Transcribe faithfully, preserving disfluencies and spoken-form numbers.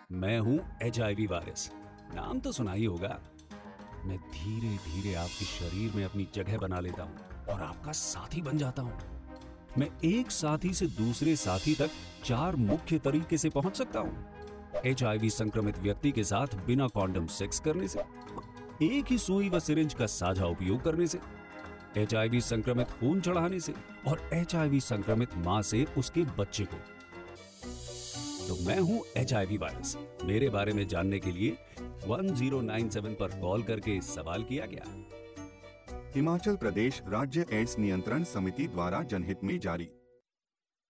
मैं हूं H I V virus, नाम तो सुना ही होगा। मैं धीरे धीरे आपके शरीर में अपनी जगह बना लेता हूं और आपका साथी बन जाता हूं। मैं एक साथी से दूसरे साथी तक चार मुख्य तरीके से पहुंच सकता हूं। एच आई वी संक्रमित व्यक्ति के साथ बिना कॉन्डम सेक्स करने से, एक ही सुई व सिरिंज का साझा उपयोग करने से, एच आई वी संक्रमित खून चढ़ाने से और एच आई वी संक्रमित मां से उसके बच्चे को। तो मैं हूं एच आई वी वायरस। मेरे बारे में जानने के लिए वन ज़ीरो नाइन सेवन पर कॉल करके सवाल किया गया। हिमाचल प्रदेश राज्य एड्स नियंत्रण समिति द्वारा जनहित में जारी।